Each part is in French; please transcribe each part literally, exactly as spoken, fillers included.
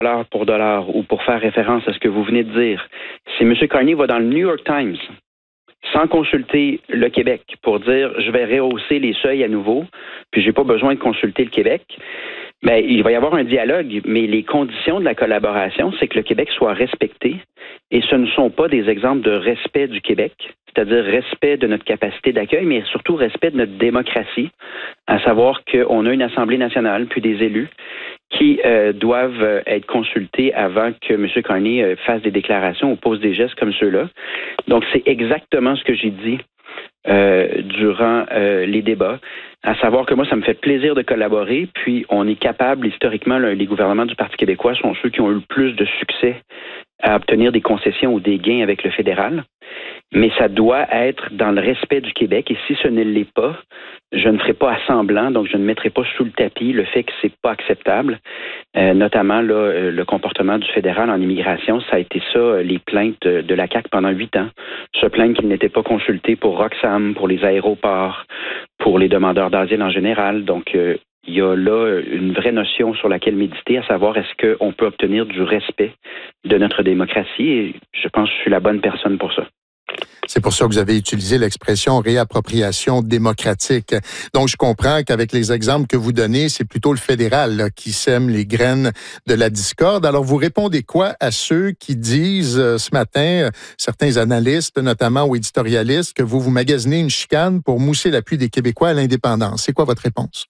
dollar pour dollar, ou pour faire référence à ce que vous venez de dire, si M. Carney va dans le New York Times sans consulter le Québec pour dire je vais rehausser les seuils à nouveau, puis j'ai pas besoin de consulter le Québec, bien, il va y avoir un dialogue, mais les conditions de la collaboration, c'est que le Québec soit respecté, et ce ne sont pas des exemples de respect du Québec, c'est-à-dire respect de notre capacité d'accueil, mais surtout respect de notre démocratie, à savoir qu'on a une Assemblée nationale, puis des élus qui euh, doivent être consultés avant que M. Carney euh, fasse des déclarations ou pose des gestes comme ceux-là. Donc, c'est exactement ce que j'ai dit euh, durant euh, les débats, à savoir que moi, ça me fait plaisir de collaborer, puis on est capable, historiquement, là, les gouvernements du Parti québécois sont ceux qui ont eu le plus de succès à obtenir des concessions ou des gains avec le fédéral, mais ça doit être dans le respect du Québec, et si ce ne l'est pas, je ne ferai pas à semblant, donc je ne mettrai pas sous le tapis le fait que c'est pas acceptable, euh, notamment là, euh, le comportement du fédéral en immigration. Ça a été ça, euh, les plaintes de, de la C A Q pendant huit ans, se plaindre qu'ils n'étaient pas consultés pour Roxham, pour les aéroports, pour les demandeurs d'asile en général. Donc, euh, il y a là une vraie notion sur laquelle méditer, à savoir est-ce qu'on peut obtenir du respect de notre démocratie, et je pense que je suis la bonne personne pour ça. C'est pour ça que vous avez utilisé l'expression réappropriation démocratique. Donc, je comprends qu'avec les exemples que vous donnez, c'est plutôt le fédéral là, qui sème les graines de la discorde. Alors, vous répondez quoi à ceux qui disent euh, ce matin, euh, certains analystes notamment ou éditorialistes, que vous vous magasinez une chicane pour mousser l'appui des Québécois à l'indépendance? C'est quoi votre réponse?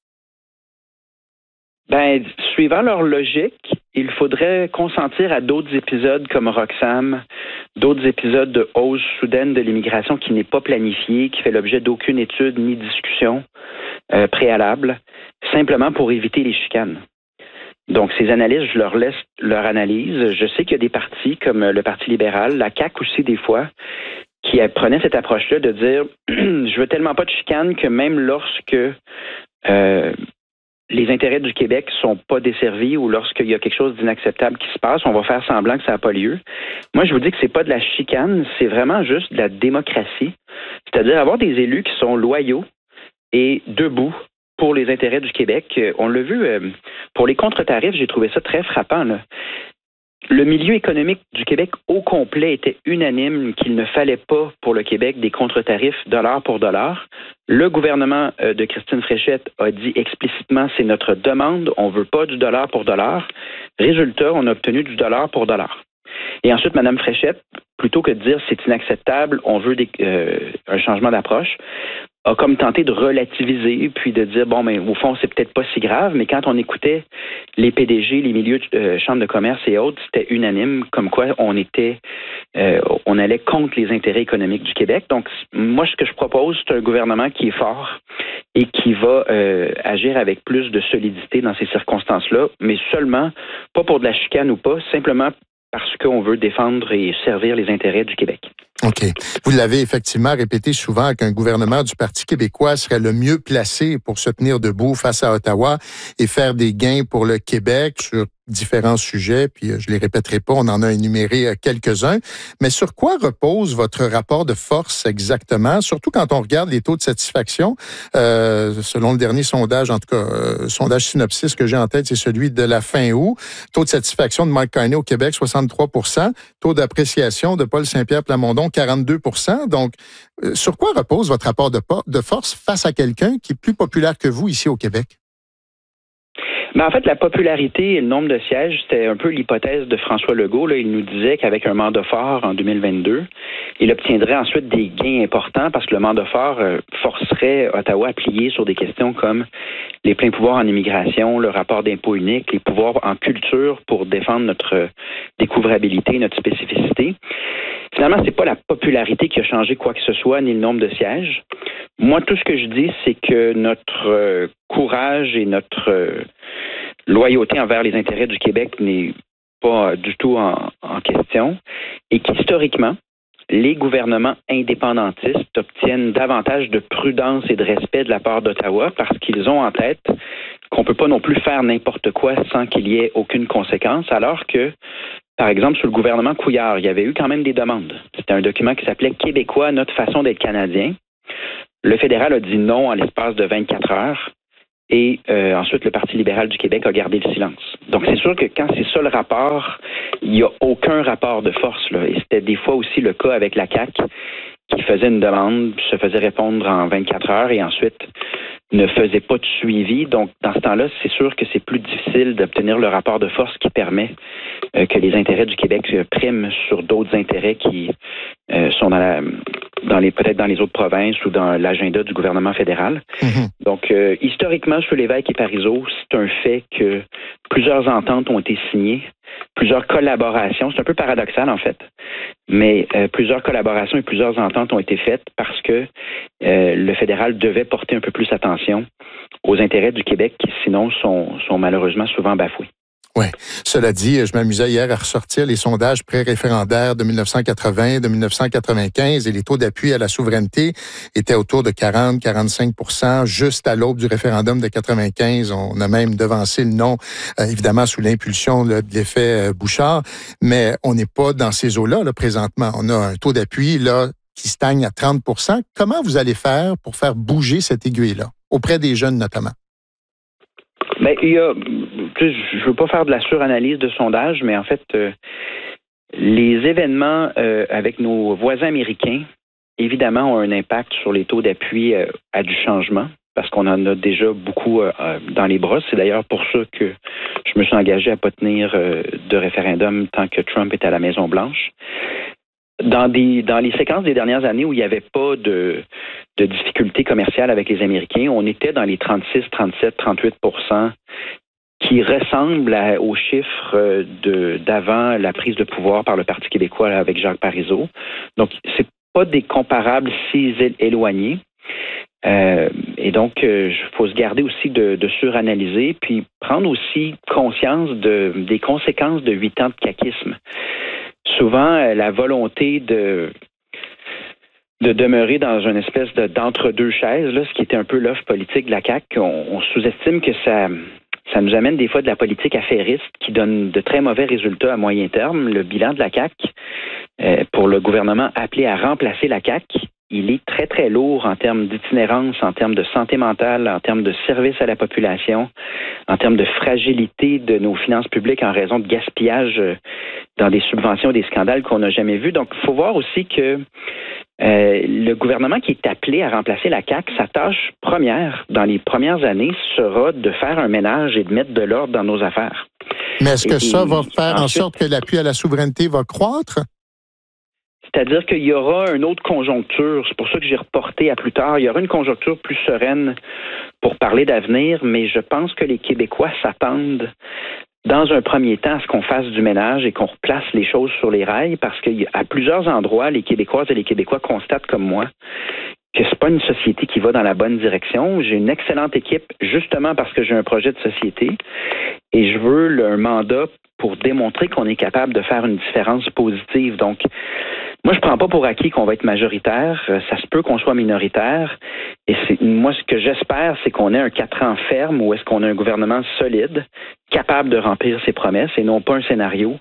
Ben, suivant leur logique, il faudrait consentir à d'autres épisodes comme Roxham, d'autres épisodes de hausse soudaine de l'immigration qui n'est pas planifiée, qui fait l'objet d'aucune étude ni discussion euh, préalable, simplement pour éviter les chicanes. Donc, ces analystes, je leur laisse leur analyse. Je sais qu'il y a des partis comme le Parti libéral, la C A Q aussi des fois, qui prenaient cette approche-là de dire « je veux tellement pas de chicanes que même lorsque... Euh, les intérêts du Québec sont pas desservis ou lorsqu'il y a quelque chose d'inacceptable qui se passe, on va faire semblant que ça n'a pas lieu. » Moi, je vous dis que c'est pas de la chicane, c'est vraiment juste de la démocratie. C'est-à-dire avoir des élus qui sont loyaux et debout pour les intérêts du Québec. On l'a vu, pour les contre-tarifs, j'ai trouvé ça très frappant, là. Le milieu économique du Québec au complet était unanime qu'il ne fallait pas pour le Québec des contre-tarifs dollar pour dollar. Le gouvernement de Christine Fréchette a dit explicitement c'est notre demande, on ne veut pas du dollar pour dollar. Résultat, on a obtenu du dollar pour dollar. Et ensuite, Mme Fréchette, plutôt que de dire c'est inacceptable, on veut des, euh, un changement d'approche, a comme tenté de relativiser, puis de dire, bon, mais au fond, c'est peut-être pas si grave, mais quand on écoutait les P D G, les milieux de euh, chambres de commerce et autres, c'était unanime, comme quoi on était, euh, on allait contre les intérêts économiques du Québec. Donc, moi, ce que je propose, c'est un gouvernement qui est fort et qui va euh, agir avec plus de solidité dans ces circonstances-là, mais seulement, pas pour de la chicane ou pas, simplement parce qu'on veut défendre et servir les intérêts du Québec. OK. Vous l'avez effectivement répété souvent qu'un gouvernement du Parti québécois serait le mieux placé pour se tenir debout face à Ottawa et faire des gains pour le Québec sur différents sujets, puis je ne les répéterai pas, on en a énuméré quelques-uns. Mais sur quoi repose votre rapport de force exactement, surtout quand on regarde les taux de satisfaction? Euh, selon le dernier sondage, en tout cas, euh, sondage Synopsis que j'ai en tête, c'est celui de la fin août. Taux de satisfaction de Mike Carney au Québec, soixante-trois pour cent. Taux d'appréciation de Paul Saint-Pierre Plamondon, quarante-deux pour cent. Donc, euh, sur quoi repose votre rapport de, de force face à quelqu'un qui est plus populaire que vous ici au Québec? Mais en fait, la popularité et le nombre de sièges, c'était un peu l'hypothèse de François Legault. Là. Il nous disait qu'avec un mandat fort en deux mille vingt-deux, il obtiendrait ensuite des gains importants parce que le mandat fort euh, forcerait Ottawa à plier sur des questions comme les pleins pouvoirs en immigration, le rapport d'impôt unique, les pouvoirs en culture pour défendre notre découvrabilité, notre spécificité. Finalement, c'est pas la popularité qui a changé quoi que ce soit, ni le nombre de sièges. Moi, tout ce que je dis, c'est que notre euh, courage et notre euh, loyauté envers les intérêts du Québec n'est pas du tout en, en question et qu'historiquement, les gouvernements indépendantistes obtiennent davantage de prudence et de respect de la part d'Ottawa parce qu'ils ont en tête qu'on ne peut pas non plus faire n'importe quoi sans qu'il y ait aucune conséquence, alors que, par exemple, sous le gouvernement Couillard, il y avait eu quand même des demandes. C'était un document qui s'appelait « Québécois, notre façon d'être Canadien ». Le fédéral a dit non en l'espace de vingt-quatre heures. Et euh, ensuite, le Parti libéral du Québec a gardé le silence. Donc, c'est sûr que quand c'est ça le rapport, il n'y a aucun rapport de force, là. Et c'était des fois aussi le cas avec la C A Q, qui faisait une demande, se faisait répondre en vingt-quatre heures et ensuite ne faisait pas de suivi. Donc, dans ce temps-là, c'est sûr que c'est plus difficile d'obtenir le rapport de force qui permet euh, que les intérêts du Québec euh, priment sur d'autres intérêts qui euh, sont dans la, dans les peut-être dans les autres provinces ou dans l'agenda du gouvernement fédéral. Mm-hmm. Donc, euh, historiquement, sous Lévesque et Parizeau, c'est un fait que plusieurs ententes ont été signées, plusieurs collaborations. C'est un peu paradoxal, en fait. Mais euh, plusieurs collaborations et plusieurs ententes ont été faites parce que euh, le fédéral devait porter un peu plus attention aux intérêts du Québec qui, sinon, sont, sont malheureusement souvent bafoués. Oui. Cela dit, je m'amusais hier à ressortir les sondages pré-référendaires de dix-neuf cent quatre-vingts, de dix-neuf cent quatre-vingt-quinze et les taux d'appui à la souveraineté étaient autour de quarante à quarante-cinq pour cent. Juste à l'aube du référendum de quatre-vingt-quinze, on a même devancé le non, euh, évidemment sous l'impulsion là, de l'effet euh, Bouchard, mais on n'est pas dans ces eaux-là là, présentement. On a un taux d'appui là qui stagne à trente pour cent. Comment vous allez faire pour faire bouger cette aiguille-là, auprès des jeunes notamment? Bien, il y a, je ne veux pas faire de la suranalyse de sondage, mais en fait, euh, les événements euh, avec nos voisins américains, évidemment, ont un impact sur les taux d'appui euh, à du changement, parce qu'on en a déjà beaucoup euh, dans les bras. C'est d'ailleurs pour ça que je me suis engagé à ne pas tenir euh, de référendum tant que Trump est à la Maison-Blanche. Dans des dans les séquences des dernières années où il n'y avait pas de, de difficultés commerciales avec les Américains, on était dans les trente-six, trente-sept, trente-huit pour cent qui ressemblent à, aux chiffres de, d'avant la prise de pouvoir par le Parti québécois là, avec Jacques Parizeau. Donc, c'est pas des comparables si éloignés. Euh, et donc, il euh, faut se garder aussi de, de suranalyser, puis prendre aussi conscience de, des conséquences de huit ans de caquisme. Souvent, la volonté de, de demeurer dans une espèce de, d'entre-deux chaises, là, ce qui était un peu l'offre politique de la C A Q, on, on sous-estime que ça, ça nous amène des fois de la politique affairiste qui donne de très mauvais résultats à moyen terme. Le bilan de la C A Q, euh, pour le gouvernement appelé à remplacer la C A Q, il est très, très lourd en termes d'itinérance, en termes de santé mentale, en termes de service à la population, en termes de fragilité de nos finances publiques en raison de gaspillage dans des subventions, des scandales qu'on n'a jamais vus. Donc, il faut voir aussi que euh, le gouvernement qui est appelé à remplacer la C A Q, sa tâche première dans les premières années sera de faire un ménage et de mettre de l'ordre dans nos affaires. Mais est-ce que et, ça va faire ensuite, en sorte que l'appui à la souveraineté va croître? C'est-à-dire qu'il y aura une autre conjoncture. C'est pour ça que j'ai reporté à plus tard. Il y aura une conjoncture plus sereine pour parler d'avenir, mais je pense que les Québécois s'attendent dans un premier temps à ce qu'on fasse du ménage et qu'on replace les choses sur les rails, parce qu'à plusieurs endroits, les Québécoises et les Québécois constatent comme moi que c'est pas une société qui va dans la bonne direction. J'ai une excellente équipe justement parce que j'ai un projet de société et je veux un mandat pour démontrer qu'on est capable de faire une différence positive. Donc, moi, je prends pas pour acquis qu'on va être majoritaire. Ça se peut qu'on soit minoritaire. Et c'est, moi, ce que j'espère, c'est qu'on ait un quatre ans ferme où est-ce qu'on a un gouvernement solide, capable de remplir ses promesses et non pas un scénario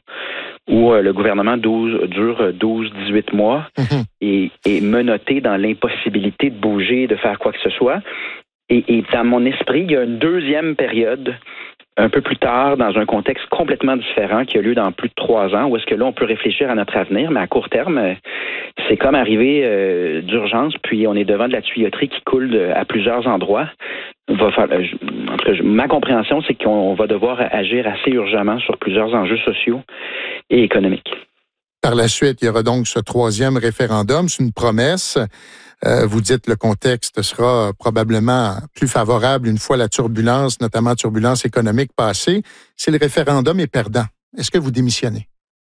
où euh, le gouvernement douze, dure douze, dix-huit mois mm-hmm. et est menotté dans l'impossibilité de bouger, de faire quoi que ce soit. Et, et dans mon esprit, il y a une deuxième période un peu plus tard, dans un contexte complètement différent qui a lieu dans plus de trois ans, où est-ce que là, on peut réfléchir à notre avenir, mais à court terme, c'est comme arriver euh, d'urgence, puis on est devant de la tuyauterie qui coule de, à plusieurs endroits. Va faire, euh, en tout cas, ma compréhension, c'est qu'on va devoir agir assez urgemment sur plusieurs enjeux sociaux et économiques. Par la suite, il y aura donc ce troisième référendum. C'est une promesse. Euh, vous dites que le contexte sera probablement plus favorable une fois la turbulence, notamment turbulence économique, passée. Si le référendum est perdant, est-ce que vous démissionnez?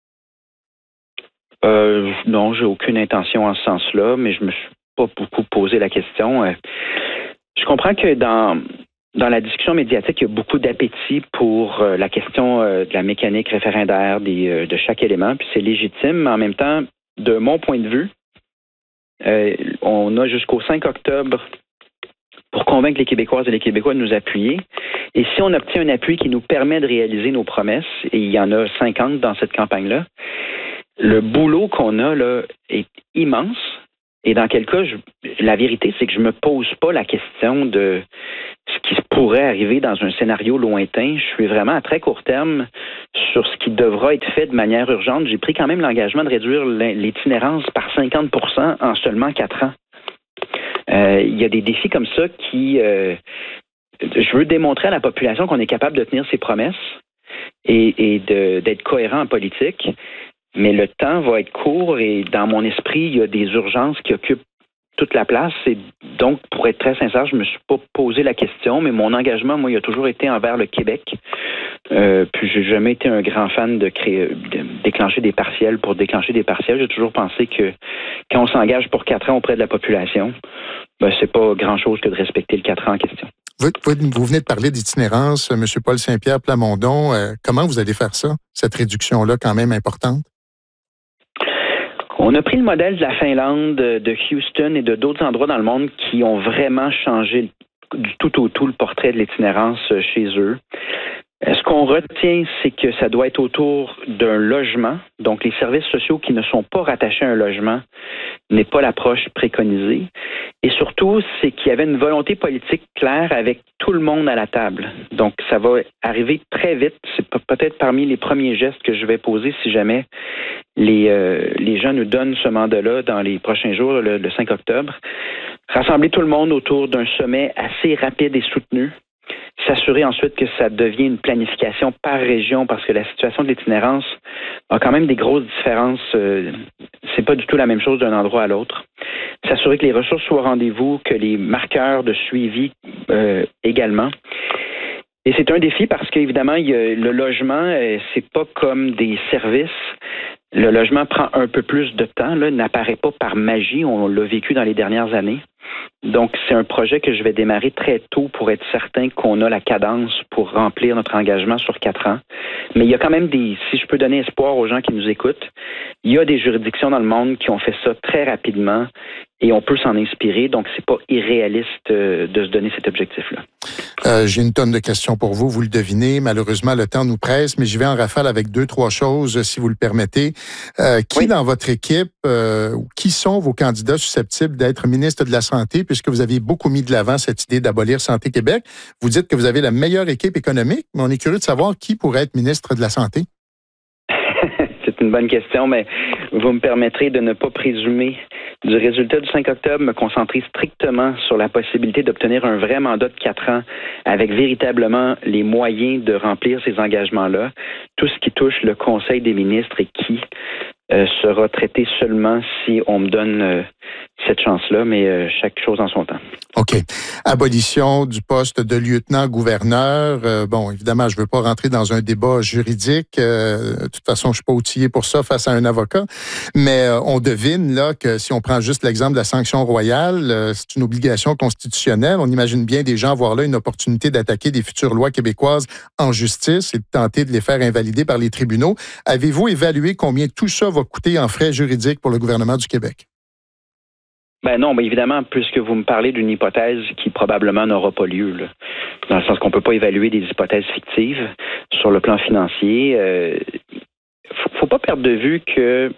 Euh, non, j'ai aucune intention en ce sens-là, mais je me suis pas beaucoup posé la question. Euh, je comprends que dans dans la discussion médiatique, il y a beaucoup d'appétit pour euh, la question euh, de la mécanique référendaire des, euh, de chaque élément, puis c'est légitime, mais en même temps, de mon point de vue, Euh, on a jusqu'au cinq octobre pour convaincre les Québécoises et les Québécois de nous appuyer. Et si on obtient un appui qui nous permet de réaliser nos promesses, et il y en a cinquante dans cette campagne-là, le boulot qu'on a là est immense. Et dans quel cas, je, la vérité, c'est que je me pose pas la question de ce qui pourrait arriver dans un scénario lointain. Je suis vraiment à très court terme sur ce qui devra être fait de manière urgente. J'ai pris quand même l'engagement de réduire l'itinérance par cinquante pour cent en seulement quatre ans. Euh, il y a des défis comme ça qui... Euh, je veux démontrer à la population qu'on est capable de tenir ses promesses et, et de, d'être cohérent en politique. Mais le temps va être court et dans mon esprit, il y a des urgences qui occupent toute la place. Et donc, pour être très sincère, je me suis pas posé la question, mais mon engagement, moi, il a toujours été envers le Québec. Euh, puis, j'ai jamais été un grand fan de créer, de déclencher des partiels pour déclencher des partiels. J'ai toujours pensé que quand on s'engage pour quatre ans auprès de la population, ben, c'est pas grand-chose que de respecter le quatre ans en question. Vous, vous venez de parler d'itinérance, M. Paul Saint-Pierre Plamondon. Euh, comment vous allez faire ça, cette réduction-là quand même importante? On a pris le modèle de la Finlande, de Houston et de d'autres endroits dans le monde qui ont vraiment changé du tout au tout le portrait de l'itinérance chez eux. Ce qu'on retient, c'est que ça doit être autour d'un logement. Donc, les services sociaux qui ne sont pas rattachés à un logement n'est pas l'approche préconisée. Et surtout, c'est qu'il y avait une volonté politique claire avec tout le monde à la table. Donc, ça va arriver très vite. C'est peut-être parmi les premiers gestes que je vais poser si jamais les, euh, les gens nous donnent ce mandat-là dans les prochains jours, le, le cinq octobre. Rassembler tout le monde autour d'un sommet assez rapide et soutenu. S'assurer ensuite que ça devient une planification par région parce que la situation de l'itinérance a quand même des grosses différences. Euh, c'est pas du tout la même chose d'un endroit à l'autre. S'assurer que les ressources soient au rendez-vous, que les marqueurs de suivi euh, également. Et c'est un défi parce qu'évidemment, il y a, le logement, euh, c'est pas comme des services. Le logement prend un peu plus de temps, là, n'apparaît pas par magie. On l'a vécu dans les dernières années. Donc, c'est un projet que je vais démarrer très tôt pour être certain qu'on a la cadence pour remplir notre engagement sur quatre ans. Mais il y a quand même des, si je peux donner espoir aux gens qui nous écoutent, il y a des juridictions dans le monde qui ont fait ça très rapidement et on peut s'en inspirer. Donc, c'est pas irréaliste de se donner cet objectif-là. Euh, j'ai une tonne de questions pour vous, vous le devinez. Malheureusement, le temps nous presse, mais j'y vais en rafale avec deux, trois choses, si vous le permettez. Euh, qui oui. dans votre équipe, euh, qui sont vos candidats susceptibles d'être ministre de la Santé, puisque vous aviez beaucoup mis de l'avant cette idée d'abolir Santé Québec? Vous dites que vous avez la meilleure équipe économique, mais on est curieux de savoir qui pourrait être ministre de la Santé. C'est une bonne question, mais vous me permettrez de ne pas présumer du résultat du cinq octobre, me concentrer strictement sur la possibilité d'obtenir un vrai mandat de quatre ans avec véritablement les moyens de remplir ces engagements-là. Tout ce qui touche le Conseil des ministres et qui euh, sera traité seulement si on me donne euh, cette chance-là, mais euh, chaque chose en son temps. OK. Abolition du poste de lieutenant-gouverneur. Euh, bon, évidemment, je ne veux pas rentrer dans un débat juridique. Euh, de toute façon, je ne suis pas outillé pour ça face à un avocat. Mais euh, on devine là que si on prend juste l'exemple de la sanction royale, euh, c'est une obligation constitutionnelle. On imagine bien des gens voir là une opportunité d'attaquer des futures lois québécoises en justice et de tenter de les faire invalider par les tribunaux. Avez-vous évalué combien tout ça va coûter en frais juridiques pour le gouvernement du Québec? Ben non, ben évidemment, puisque vous me parlez d'une hypothèse qui probablement n'aura pas lieu, là, dans le sens qu'on peut pas évaluer des hypothèses fictives sur le plan financier. Euh, faut, faut pas perdre de vue que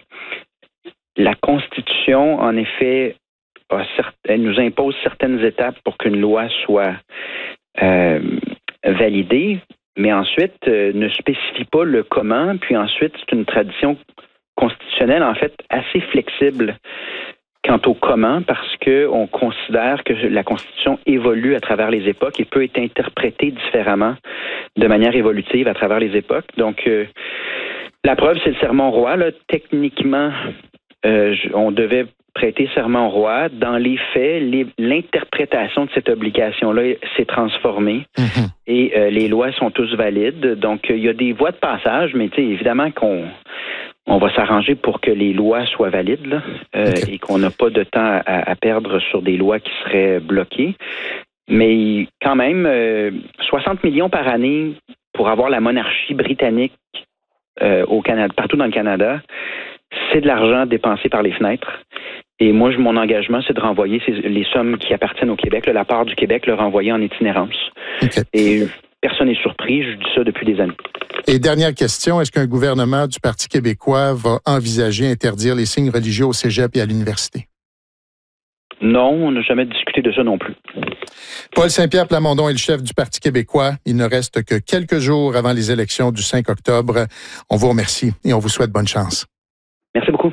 la Constitution, en effet, a certes, elle nous impose certaines étapes pour qu'une loi soit euh, validée, mais ensuite euh, ne spécifie pas le comment. Puis ensuite, c'est une tradition constitutionnelle, en fait, assez flexible quant au comment, parce qu'on considère que la Constitution évolue à travers les époques et peut être interprétée différemment de manière évolutive à travers les époques. Donc, euh, la preuve, c'est le serment au roi. Là. Techniquement, euh, on devait prêter serment au roi. Dans les faits, les, l'interprétation de cette obligation-là s'est transformée mm-hmm. et euh, les lois sont tous valides. Donc, il y a des voies de passage, mais évidemment qu'on on va s'arranger pour que les lois soient valides là, euh, okay. et qu'on n'a pas de temps à, à perdre sur des lois qui seraient bloquées. Mais quand même, euh, soixante millions par année pour avoir la monarchie britannique euh, au Canada, partout dans le Canada, c'est de l'argent dépensé par les fenêtres. Et moi, mon engagement, c'est de renvoyer ces, les sommes qui appartiennent au Québec, là, la part du Québec, le renvoyer en itinérance. Okay. Et personne n'est surpris, je dis ça depuis des années. Et dernière question, est-ce qu'un gouvernement du Parti québécois va envisager interdire les signes religieux au cégep et à l'université? Non, on n'a jamais discuté de ça non plus. Paul Saint-Pierre Plamondon est le chef du Parti québécois. Il ne reste que quelques jours avant les élections du cinq octobre. On vous remercie et on vous souhaite bonne chance. Merci beaucoup.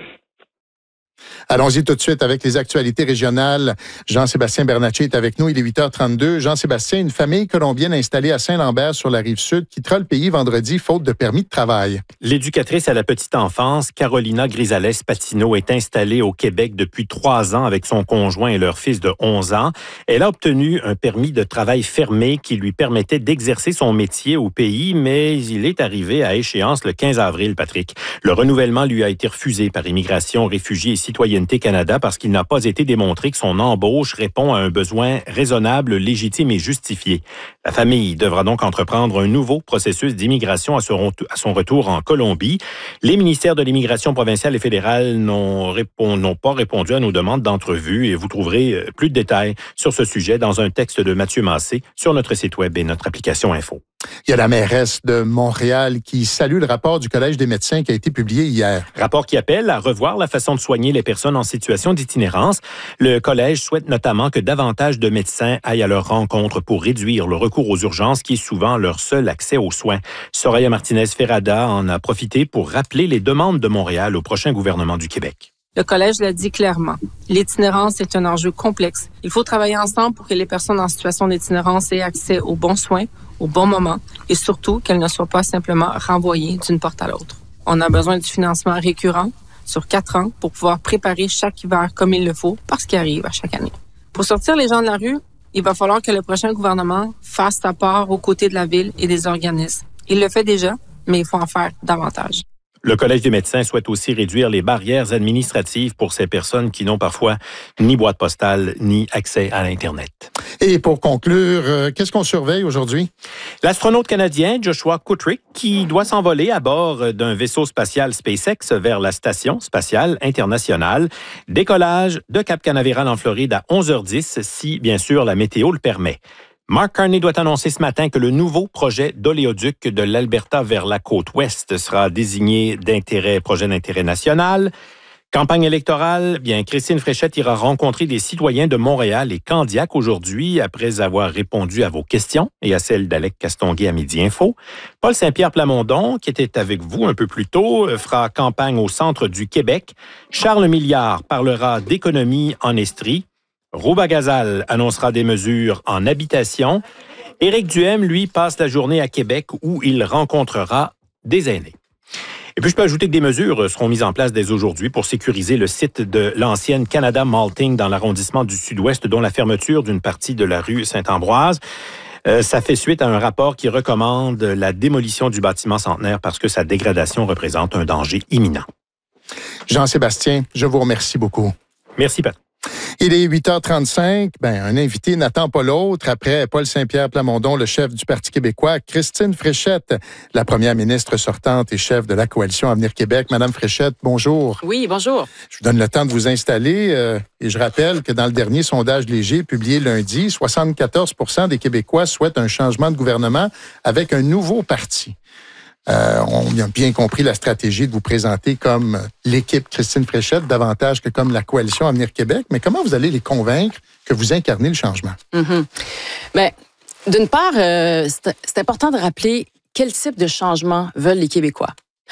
Allons-y tout de suite avec les actualités régionales. Jean-Sébastien Bernatchez est avec nous. Il est huit heures trente-deux. Jean-Sébastien, une famille colombienne installée à Saint-Lambert sur la rive sud quittera le pays vendredi faute de permis de travail. L'éducatrice à la petite enfance, Carolina Grisales-Patino, est installée au Québec depuis trois ans avec son conjoint et leur fils de onze ans. Elle a obtenu un permis de travail fermé qui lui permettait d'exercer son métier au pays, mais il est arrivé à échéance le quinze avril, Patrick. Le renouvellement lui a été refusé par Immigration, Réfugiés et Citoyenneté Canada parce qu'il n'a pas été démontré que son embauche répond à un besoin raisonnable, légitime et justifié. La famille devra donc entreprendre un nouveau processus d'immigration à son, à son retour en Colombie. Les ministères de l'immigration provinciale et fédérale n'ont, répond, n'ont pas répondu à nos demandes d'entrevue et vous trouverez plus de détails sur ce sujet dans un texte de Mathieu Massé sur notre site web et notre application Info. Il y a la mairesse de Montréal qui salue le rapport du Collège des médecins qui a été publié hier. Rapport qui appelle à revoir la façon de soigner les personnes en situation d'itinérance. Le Collège souhaite notamment que davantage de médecins aillent à leur rencontre pour réduire le recours aux urgences qui est souvent leur seul accès aux soins. Soraya Martinez-Ferrada en a profité pour rappeler les demandes de Montréal au prochain gouvernement du Québec. Le Collège l'a dit clairement. L'itinérance est un enjeu complexe. Il faut travailler ensemble pour que les personnes en situation d'itinérance aient accès aux bons soins, au bon moment et surtout qu'elles ne soient pas simplement renvoyées d'une porte à l'autre. On a besoin du financement récurrent sur quatre ans pour pouvoir préparer chaque hiver comme il le faut parce qu'il arrive à chaque année. Pour sortir les gens de la rue, il va falloir que le prochain gouvernement fasse sa part aux côtés de la ville et des organismes. Il le fait déjà, mais il faut en faire davantage. Le Collège des médecins souhaite aussi réduire les barrières administratives pour ces personnes qui n'ont parfois ni boîte postale ni accès à l'Internet. Et pour conclure, euh, qu'est-ce qu'on surveille aujourd'hui? L'astronaute canadien Joshua Kutrick, qui doit s'envoler à bord d'un vaisseau spatial SpaceX vers la Station spatiale internationale. Décollage de Cap Canaveral en Floride à onze heures dix, si bien sûr la météo le permet. Mark Carney doit annoncer ce matin que le nouveau projet d'oléoduc de l'Alberta vers la côte ouest sera désigné d'intérêt, projet d'intérêt national. Campagne électorale, bien, Christine Fréchette ira rencontrer des citoyens de Montréal et Candiac aujourd'hui après avoir répondu à vos questions et à celles d'Alec Castonguay à Midi Info. Paul Saint-Pierre Plamondon, qui était avec vous un peu plus tôt, fera campagne au centre du Québec. Charles Milliard parlera d'économie en Estrie. Rouba Gazal annoncera des mesures en habitation. Éric Duhem, lui, passe la journée à Québec où il rencontrera des aînés. Et puis, je peux ajouter que des mesures seront mises en place dès aujourd'hui pour sécuriser le site de l'ancienne Canada Malting dans l'arrondissement du Sud-Ouest, dont la fermeture d'une partie de la rue Saint-Ambroise. Euh, ça fait suite à un rapport qui recommande la démolition du bâtiment centenaire parce que sa dégradation représente un danger imminent. Jean-Sébastien, je vous remercie beaucoup. Merci, Pat. Il est huit heures trente-cinq. Ben, un invité n'attend pas l'autre. Après Paul Saint-Pierre Plamondon, le chef du Parti québécois, Christine Fréchette, la première ministre sortante et chef de la Coalition Avenir Québec. Madame Fréchette, bonjour. Oui, bonjour. Je vous donne le temps de vous installer euh, et je rappelle que dans le dernier sondage léger publié lundi, soixante-quatorze pour cent des Québécois souhaitent un changement de gouvernement avec un nouveau parti. Euh, on a bien compris la stratégie de vous présenter comme l'équipe Christine Fréchette davantage que comme la Coalition Avenir Québec. Mais comment vous allez les convaincre que vous incarnez le changement? Mm-hmm. Bien, d'une part, euh, c'est, c'est important de rappeler quel type de changement veulent les Québécois.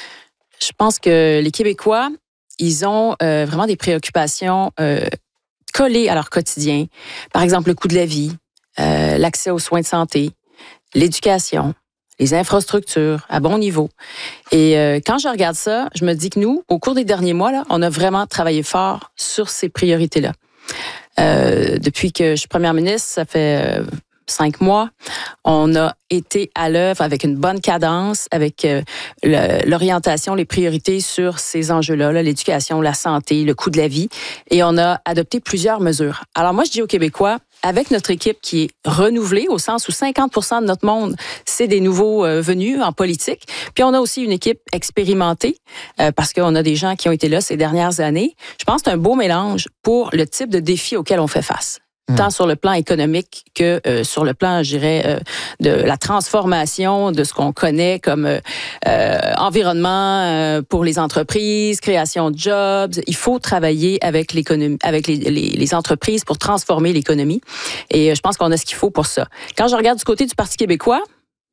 Je pense que les Québécois, ils ont euh, vraiment des préoccupations euh, collées à leur quotidien. Par exemple, le coût de la vie, euh, l'accès aux soins de santé, l'éducation, les infrastructures à bon niveau. Et euh, quand je regarde ça, je me dis que nous, au cours des derniers mois, là, on a vraiment travaillé fort sur ces priorités-là. Euh, depuis que je suis première ministre, ça fait euh, cinq mois, on a été à l'œuvre avec une bonne cadence, avec euh, le, l'orientation, les priorités sur ces enjeux-là, là, l'éducation, la santé, le coût de la vie. Et on a adopté plusieurs mesures. Alors moi, je dis aux Québécois, avec notre équipe qui est renouvelée, au sens où cinquante pour cent de notre monde, c'est des nouveaux euh, venus en politique. Puis on a aussi une équipe expérimentée, euh, parce qu'on a des gens qui ont été là ces dernières années. Je pense que c'est un beau mélange pour le type de défi auquel on fait face. Mmh. Tant sur le plan économique que euh, sur le plan, je dirais, euh, de la transformation de ce qu'on connaît comme euh, euh, environnement euh, pour les entreprises, création de jobs. Il faut travailler avec l'économie, avec les, les, les entreprises pour transformer l'économie. Et euh, je pense qu'on a ce qu'il faut pour ça. Quand je regarde du côté du Parti québécois,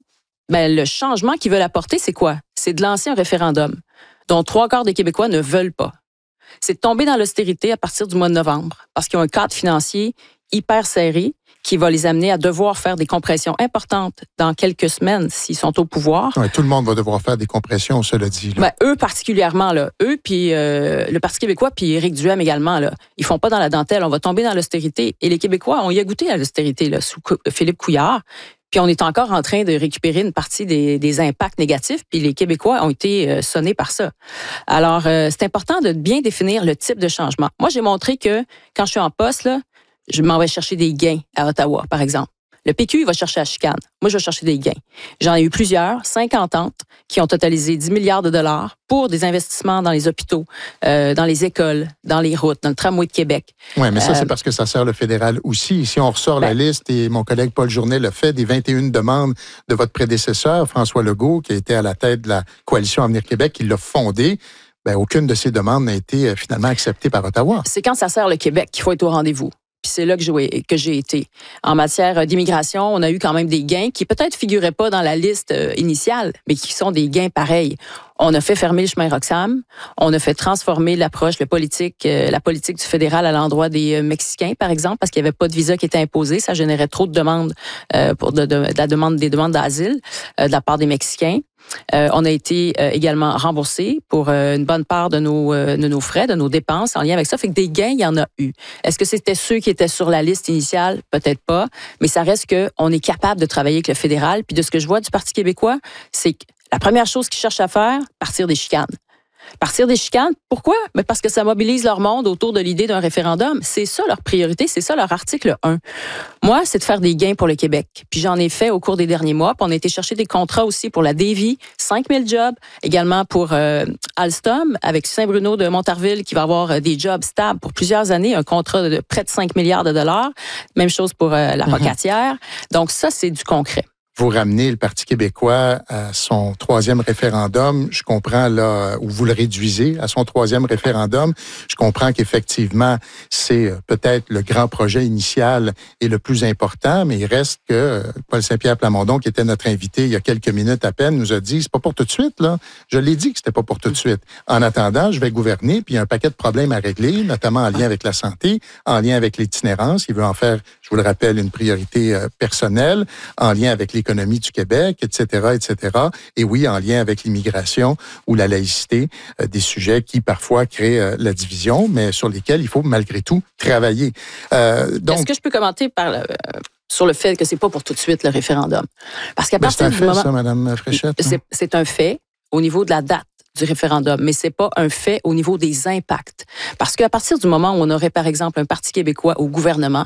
ben, le changement qu'ils veulent apporter, c'est quoi? C'est de lancer un référendum dont trois quarts des Québécois ne veulent pas. C'est de tomber dans l'austérité à partir du mois de novembre parce qu'ils ont un cadre financier hyper serré qui va les amener à devoir faire des compressions importantes dans quelques semaines s'ils sont au pouvoir. Ouais, tout le monde va devoir faire des compressions, cela dit. Là. Ben, eux particulièrement, là, eux, puis euh, le Parti québécois, puis Éric Duhem également, là, ils font pas dans la dentelle, on va tomber dans l'austérité. Et les Québécois ont y a goûté à l'austérité là, sous Philippe Couillard. Puis on est encore en train de récupérer une partie des, des impacts négatifs, puis les Québécois ont été euh, sonnés par ça. Alors, euh, c'est important de bien définir le type de changement. Moi, j'ai montré que quand je suis en poste, là, je m'en vais chercher des gains à Ottawa, par exemple. Le P Q, il va chercher à chicane. Moi, je vais chercher des gains. J'en ai eu plusieurs, cinq ententes, qui ont totalisé dix milliards de dollars pour des investissements dans les hôpitaux, euh, dans les écoles, dans les routes, dans le tramway de Québec. Oui, mais ça, euh, c'est parce que ça sert le fédéral aussi. Si on ressort ben, la liste, et mon collègue Paul Journet l'a fait, des vingt et une demandes de votre prédécesseur, François Legault, qui a été à la tête de la Coalition Avenir Québec, qui l'a fondée, ben, aucune de ces demandes n'a été finalement acceptée par Ottawa. C'est quand ça sert le Québec qu'il faut être au rendez-vous. Puis c'est là que j'ai, que j'ai été. En matière d'immigration, on a eu quand même des gains qui peut-être figuraient pas dans la liste initiale, mais qui sont des gains pareils. On a fait fermer le chemin Roxham. On a fait transformer l'approche, le politique, euh, la politique du fédéral à l'endroit des euh, Mexicains, par exemple, parce qu'il n'y avait pas de visa qui était imposé. Ça générait trop de demandes euh, pour de, de, de la demande des demandes d'asile euh, de la part des Mexicains. Euh, on a été euh, également remboursé pour euh, une bonne part de nos, euh, de nos frais, de nos dépenses en lien avec ça. Fait que des gains, il y en a eu. Est-ce que c'était ceux qui étaient sur la liste initiale? Peut-être pas. Mais ça reste qu'on est capable de travailler avec le fédéral. Puis de ce que je vois du Parti québécois, c'est que la première chose qu'ils cherchent à faire, partir des chicanes. Partir des chicanes, pourquoi? Mais parce que ça mobilise leur monde autour de l'idée d'un référendum. C'est ça leur priorité, c'est ça leur article un. Moi, c'est de faire des gains pour le Québec. Puis j'en ai fait au cours des derniers mois. Puis on a été chercher des contrats aussi pour la Davie, cinq mille jobs. Également pour euh, Alstom, avec Saint-Bruno de Montarville, qui va avoir des jobs stables pour plusieurs années, un contrat de près de cinq milliards de dollars. Même chose pour euh, la Pocatière. Mm-hmm. Donc ça, c'est du concret. Vous ramenez le Parti québécois à son troisième référendum. Je comprends là où vous le réduisez à son troisième référendum. Je comprends qu'effectivement, c'est peut-être le grand projet initial et le plus important, mais il reste que Paul Saint-Pierre Plamondon, qui était notre invité il y a quelques minutes à peine, nous a dit, c'est pas pour tout de suite, là. Je l'ai dit que c'était pas pour tout de suite. En attendant, je vais gouverner, puis il y a un paquet de problèmes à régler, notamment en lien avec la santé, en lien avec l'itinérance. Il veut en faire, je vous le rappelle, une priorité euh, personnelle, en lien avec les économie du Québec, et cetera, et cetera. Et oui, en lien avec l'immigration ou la laïcité, euh, des sujets qui parfois créent euh, la division, mais sur lesquels il faut malgré tout travailler. Euh, donc, est-ce que je peux commenter par le, euh, sur le fait que c'est pas pour tout de suite le référendum? Parce qu'à partir c'est un du fait, moment, ça, Mme Fréchette. C'est, c'est un fait au niveau de la date du référendum, mais c'est pas un fait au niveau des impacts. Parce qu'à partir du moment où on aurait, par exemple, un Parti québécois au gouvernement,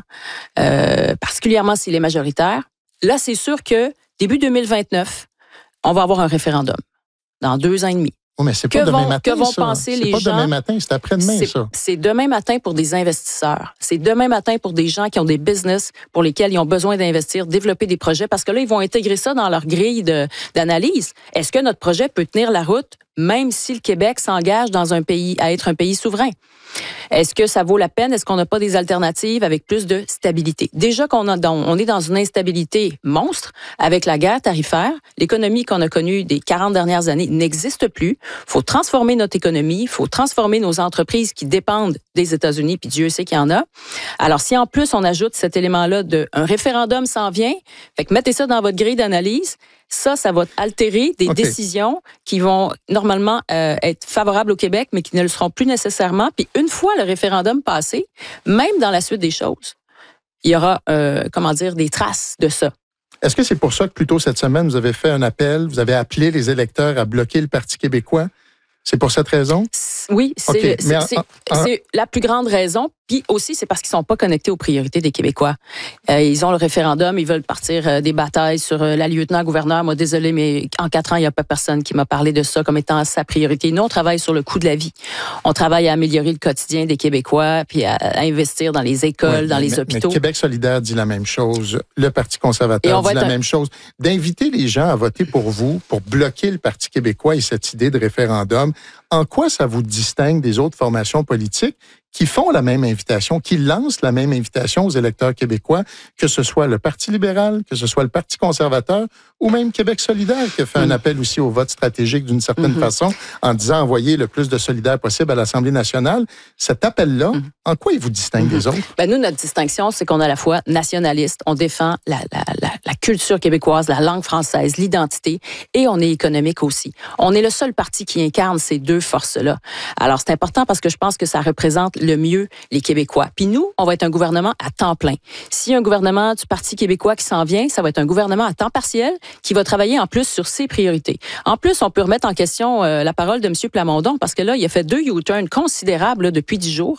euh, particulièrement s'il est majoritaire, là, c'est sûr que début deux mille vingt-neuf, on va avoir un référendum dans deux ans et demi. Oh, mais c'est pas que demain vont, matin, que vont ça. penser c'est les pas gens? demain matin, c'est après-demain, c'est, ça. C'est demain matin pour des investisseurs. C'est demain matin pour des gens qui ont des business pour lesquels ils ont besoin d'investir, développer des projets, parce que là, ils vont intégrer ça dans leur grille de, d'analyse. Est-ce que notre projet peut tenir la route, même si le Québec s'engage dans un pays à être un pays souverain? Est-ce que ça vaut la peine? Est-ce qu'on n'a pas des alternatives avec plus de stabilité? Déjà qu'on a dans, on est dans une instabilité monstre avec la guerre tarifaire. L'économie qu'on a connue des quarante dernières années n'existe plus. Il faut transformer notre économie. Il faut transformer nos entreprises qui dépendent des États-Unis, puis Dieu sait qu'il y en a. Alors, si en plus on ajoute cet élément-là de un référendum s'en vient, fait que mettez ça dans votre grille d'analyse. Ça, ça va altérer des okay. décisions qui vont normalement euh, être favorables au Québec, mais qui ne le seront plus nécessairement. Puis une fois le référendum passé, même dans la suite des choses, il y aura, euh, comment dire, des traces de ça. Est-ce que c'est pour ça que plus tôt cette semaine, vous avez fait un appel, vous avez appelé les électeurs à bloquer le Parti québécois? C'est pour cette raison? Oui, c'est, okay, c'est, en, c'est, en, c'est la plus grande raison. Puis aussi, c'est parce qu'ils sont pas connectés aux priorités des Québécois. Euh, ils ont le référendum, ils veulent partir euh, des batailles sur euh, la lieutenant-gouverneur. Moi, désolé, mais en quatre ans, il n'y a pas personne qui m'a parlé de ça comme étant sa priorité. Nous, on travaille sur le coût de la vie. On travaille à améliorer le quotidien des Québécois, puis à, à investir dans les écoles, oui, dans mais, les hôpitaux. Mais Québec solidaire dit la même chose. Le Parti conservateur dit la un... même chose. D'inviter les gens à voter pour vous, pour bloquer le Parti québécois et cette idée de référendum, en quoi ça vous distingue des autres formations politiques qui font la même invitation, qui lancent la même invitation aux électeurs québécois, que ce soit le Parti libéral, que ce soit le Parti conservateur ou même Québec solidaire qui a fait mmh. un appel aussi au vote stratégique d'une certaine mmh. façon en disant envoyer le plus de solidaires possible à l'Assemblée nationale. Cet appel-là, mmh. en quoi il vous distingue mmh. des autres? Ben nous, notre distinction, c'est qu'on est à la fois nationaliste, on défend la, la, la, la culture québécoise, la langue française, l'identité, et on est économique aussi. On est le seul parti qui incarne ces deux forces-là. Alors, c'est important parce que je pense que ça représente le mieux les Québécois. Puis nous, on va être un gouvernement à temps plein. S'il y a un gouvernement du Parti québécois qui s'en vient, ça va être un gouvernement à temps partiel qui va travailler en plus sur ses priorités. En plus, on peut remettre en question euh, la parole de M. Plamondon parce que là, il a fait deux U-turns considérables là, depuis dix jours.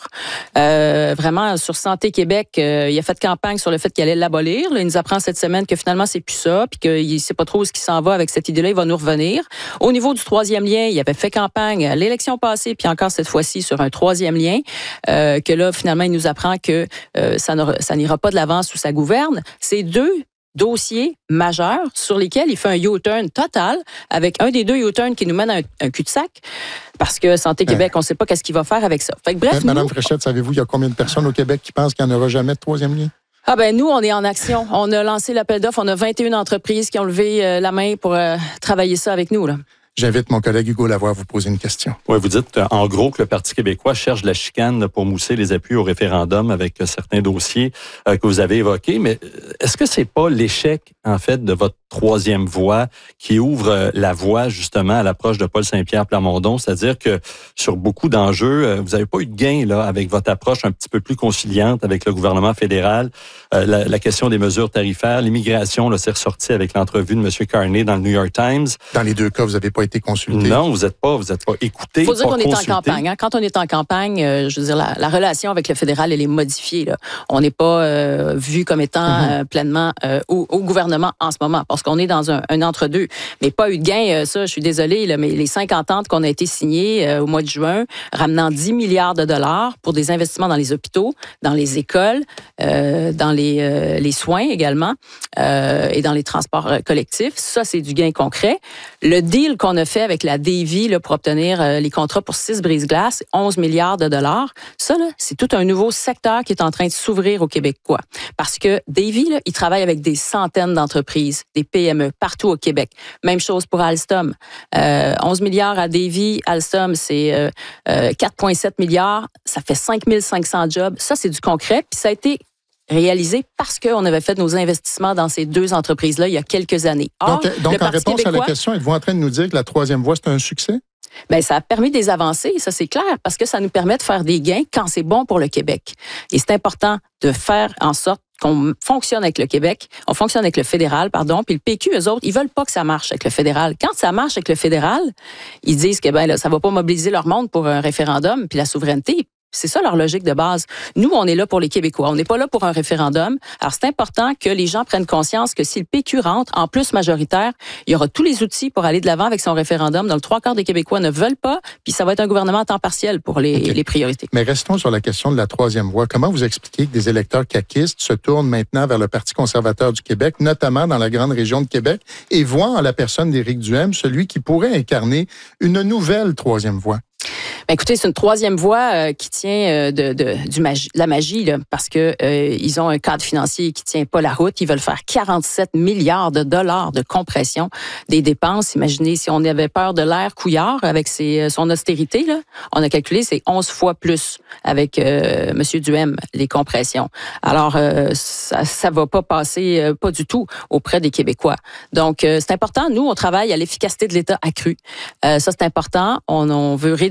Euh, vraiment, sur Santé Québec, euh, il a fait campagne sur le fait qu'il allait l'abolir. Là, il nous apprend cette semaine que finalement, c'est plus ça, puis qu'il ne sait pas trop où ce qui s'en va avec cette idée-là. Il va nous revenir. Au niveau du troisième lien, il avait fait campagne à l'élection passée, puis encore cette fois-ci sur un troisième lien. Euh, que là, finalement, il nous apprend que euh, ça, ça n'ira pas de l'avant sous sa gouverne. C'est deux dossiers majeurs sur lesquels il fait un U-turn total, avec un des deux U-turns qui nous mène à un, un cul-de-sac, parce que Santé Québec, on ne sait pas qu'est-ce qu'il va faire avec ça. Fait que, bref, Madame nous, Fréchette, savez-vous, il y a combien de personnes au Québec qui pensent qu'il n'y en aura jamais de troisième lien? Ah ben nous, on est en action. On a lancé l'appel d'offres. On a vingt et une entreprises qui ont levé euh, la main pour euh, travailler ça avec nous, là. J'invite mon collègue Hugo Lavoie à vous poser une question. Oui, vous dites en gros que le Parti québécois cherche de la chicane pour mousser les appuis au référendum avec certains dossiers euh, que vous avez évoqués, mais est-ce que c'est pas l'échec, en fait, de votre troisième voie qui ouvre la voie, justement, à l'approche de Paul Saint-Pierre Plamondon? C'est-à-dire que sur beaucoup d'enjeux, vous n'avez pas eu de gain là avec votre approche un petit peu plus conciliante avec le gouvernement fédéral. Euh, la, la question des mesures tarifaires, l'immigration, là, c'est ressorti avec l'entrevue de M. Carney dans le New York Times. Dans les deux cas, vous n'avez pas été consulté. Non, vous n'êtes pas, vous êtes pas écouté. Il faut dire qu'on consulté. est en campagne. Hein? Quand on est en campagne, euh, je veux dire, la, la relation avec le fédéral, elle est modifiée. Là. On n'est pas euh, vu comme étant mm-hmm. euh, pleinement euh, au, au gouvernement en ce moment, parce qu'on est dans un, un entre-deux. Mais pas eu de gain, euh, ça, je suis désolée, là, mais les cinq ententes qu'on a été signées euh, au mois de juin, ramenant dix milliards de dollars pour des investissements dans les hôpitaux, dans les écoles, euh, dans les, euh, les soins également, euh, et dans les transports collectifs, ça, c'est du gain concret. Le deal qu'on a fait avec la Davy là, pour obtenir euh, les contrats pour six brise-glaces, onze milliards de dollars. Ça, là, c'est tout un nouveau secteur qui est en train de s'ouvrir aux Québécois. Parce que Davy, là, il travaille avec des centaines d'entreprises, des P M E, partout au Québec. Même chose pour Alstom. Euh, onze milliards à Davy, Alstom, c'est euh, euh, quatre virgule sept milliards. Ça fait cinq mille cinq cents jobs. Ça, c'est du concret. Puis ça a été réalisé parce qu'on avait fait nos investissements dans ces deux entreprises-là il y a quelques années. Or, donc, donc en réponse à la question, êtes-vous en train de nous dire que la troisième voie, c'est un succès? Bien, ça a permis des avancées, ça c'est clair, parce que ça nous permet de faire des gains quand c'est bon pour le Québec. Et c'est important de faire en sorte qu'on fonctionne avec le Québec, on fonctionne avec le fédéral, pardon, puis le P Q, eux autres, ils veulent pas que ça marche avec le fédéral. Quand ça marche avec le fédéral, ils disent que ben là, ça va pas mobiliser leur monde pour un référendum puis la souveraineté. C'est ça leur logique de base. Nous, on est là pour les Québécois. On n'est pas là pour un référendum. Alors, c'est important que les gens prennent conscience que si le P Q rentre, en plus majoritaire, il y aura tous les outils pour aller de l'avant avec son référendum. Donc, le trois quarts des Québécois ne veulent pas, puis ça va être un gouvernement à temps partiel pour les, okay. les priorités. Mais restons sur la question de la troisième voie. Comment vous expliquez que des électeurs caquistes se tournent maintenant vers le Parti conservateur du Québec, notamment dans la grande région de Québec, et voient en la personne d'Éric Duhaime celui qui pourrait incarner une nouvelle troisième voie? Ben écoutez, c'est une troisième voie euh, qui tient euh, de, de, du magie, de la magie, là, parce que euh, ils ont un cadre financier qui tient pas la route. Ils veulent faire quarante-sept milliards de dollars de compression des dépenses. Imaginez si on avait peur de l'ère Couillard avec ses, son austérité, là, on a calculé c'est onze fois plus avec euh, M. Duhaime, les compressions. Alors, euh, ça, ça va pas passer, euh, pas du tout, auprès des Québécois. Donc, euh, c'est important. Nous, on travaille à l'efficacité de l'État accrue. Euh, ça, c'est important. On, on veut réduire la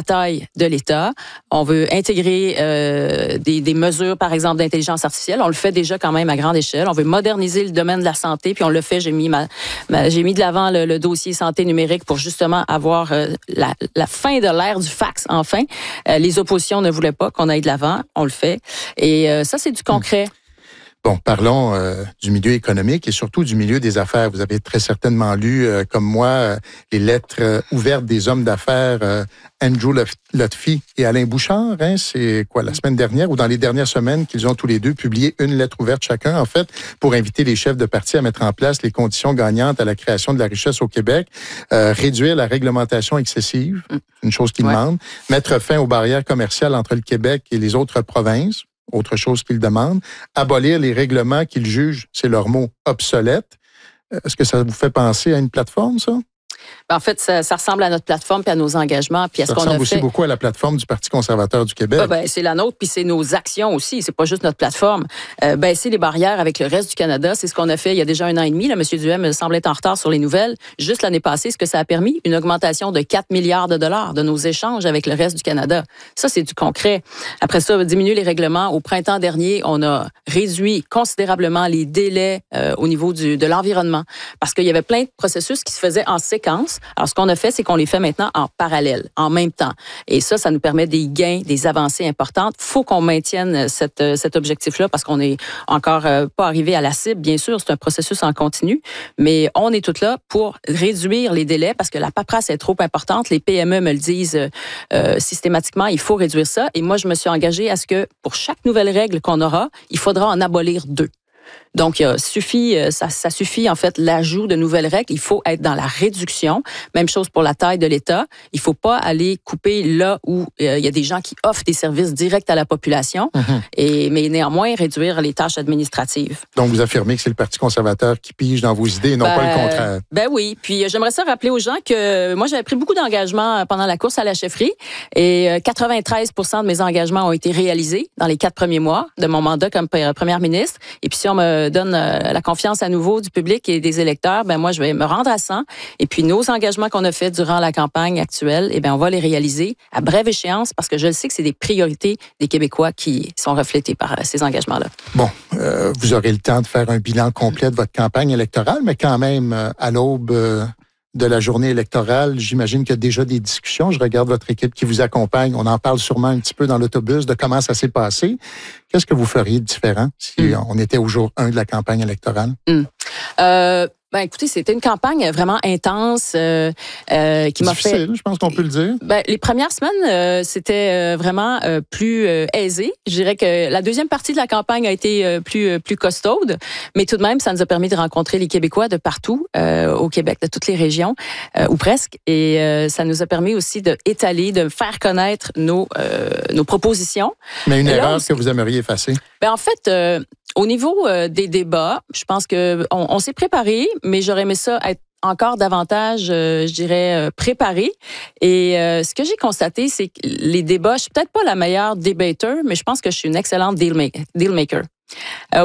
bataille de l'État. On veut intégrer euh, des, des mesures, par exemple, d'intelligence artificielle. On le fait déjà quand même à grande échelle. On veut moderniser le domaine de la santé, puis on le fait. J'ai mis, ma, ma, j'ai mis de l'avant le, le dossier santé numérique pour justement avoir euh, la, la fin de l'ère du fax, enfin. Euh, les oppositions ne voulaient pas qu'on aille de l'avant. On le fait. Et euh, ça, c'est du concret. Bon, parlons euh, du milieu économique et surtout du milieu des affaires. Vous avez très certainement lu, euh, comme moi, euh, les lettres euh, ouvertes des hommes d'affaires euh, Andrew Lutfy et Alain Bouchard. Hein, c'est quoi, la semaine dernière ou dans les dernières semaines qu'ils ont tous les deux publié une lettre ouverte chacun, en fait, pour inviter les chefs de parti à mettre en place les conditions gagnantes à la création de la richesse au Québec, euh, réduire la réglementation excessive, une chose qu'ils ouais. demandent, mettre fin aux barrières commerciales entre le Québec et les autres provinces, autre chose qu'ils demandent, abolir les règlements qu'ils jugent, c'est leur mot, obsolètes. Est-ce que ça vous fait penser à une plateforme, ça? En fait, ça, ça ressemble à notre plateforme puis à nos engagements. Puis à ce ça qu'on ressemble a aussi fait... beaucoup à la plateforme du Parti conservateur du Québec. Ah ben, c'est la nôtre, puis c'est nos actions aussi. C'est pas juste notre plateforme. Euh, baisser les barrières avec le reste du Canada, c'est ce qu'on a fait il y a déjà un an et demi. Là, M. Duhem semble être en retard sur les nouvelles. Juste l'année passée, ce que ça a permis, une augmentation de quatre milliards de dollars de nos échanges avec le reste du Canada. Ça, c'est du concret. Après ça, diminuer les règlements. Au printemps dernier, on a réduit considérablement les délais euh, au niveau du, de l'environnement parce qu'il y avait plein de processus qui se faisaient en séquence. Alors, ce qu'on a fait, c'est qu'on les fait maintenant en parallèle, en même temps. Et ça, ça nous permet des gains, des avancées importantes. Il faut qu'on maintienne cette, cet objectif-là parce qu'on n'est encore euh, pas arrivé à la cible. Bien sûr, c'est un processus en continu, mais on est tous là pour réduire les délais parce que la paperasse est trop importante. Les P M E me le disent euh, systématiquement, il faut réduire ça. Et moi, je me suis engagée à ce que pour chaque nouvelle règle qu'on aura, il faudra en abolir deux. Donc, il suffit, ça, ça suffit, en fait, l'ajout de nouvelles règles. Il faut être dans la réduction. Même chose pour la taille de l'État. Il ne faut pas aller couper là où euh, il y a des gens qui offrent des services directs à la population, mm-hmm. et, mais néanmoins réduire les tâches administratives. Donc, vous affirmez que c'est le Parti conservateur qui pige dans vos idées et non ben, pas le contraire. Ben oui. Puis, j'aimerais ça rappeler aux gens que moi, j'avais pris beaucoup d'engagements pendant la course à la chefferie et quatre-vingt-treize pour cent de mes engagements ont été réalisés dans les quatre premiers mois de mon mandat comme première ministre. Et puis, si on me donne la confiance à nouveau du public et des électeurs, ben moi, je vais me rendre à cent. Et puis, nos engagements qu'on a faits durant la campagne actuelle, eh bien, on va les réaliser à brève échéance parce que je le sais que c'est des priorités des Québécois qui sont reflétées par ces engagements-là. Bon, euh, vous aurez le temps de faire un bilan complet de votre campagne électorale, mais quand même, euh, à l'aube euh, de la journée électorale, j'imagine qu'il y a déjà des discussions. Je regarde votre équipe qui vous accompagne. On en parle sûrement un petit peu dans l'autobus de comment ça s'est passé. Qu'est-ce que vous feriez de différent si mm. on était au jour un de la campagne électorale? Mm. Euh, ben, écoutez, c'était une campagne vraiment intense euh, euh, qui m'a fait... Difficile, je pense qu'on peut le dire. Ben, les premières semaines, euh, c'était euh, vraiment euh, plus euh, aisé. Je dirais que la deuxième partie de la campagne a été euh, plus euh, plus costaude, mais tout de même, ça nous a permis de rencontrer les Québécois de partout euh, au Québec, de toutes les régions, euh, ou presque, et euh, ça nous a permis aussi d'étaler, de faire connaître nos, euh, nos propositions. Mais une et erreur là, que vous aimeriez effacer? Ben, en fait... Euh, Au niveau euh, des débats, je pense que on, on s'est préparé, mais j'aurais aimé ça être encore davantage, euh, je dirais, euh, préparé. Et euh, ce que j'ai constaté, c'est que les débats, je suis peut-être pas la meilleure débatteur, mais je pense que je suis une excellente deal maker. Deal maker. Euh,